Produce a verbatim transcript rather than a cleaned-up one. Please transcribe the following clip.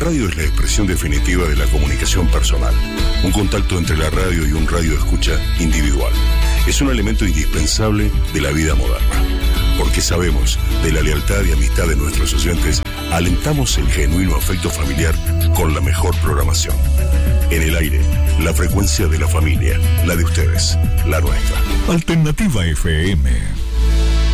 radio es la expresión definitiva de la comunicación personal, un contacto entre la radio y un radio de escucha individual. Es un elemento indispensable de la vida moderna, porque sabemos de la lealtad y amistad de nuestros oyentes, alentamos el genuino afecto familiar con la mejor programación. En el aire, la frecuencia de la familia, la de ustedes, la nuestra. Alternativa F M.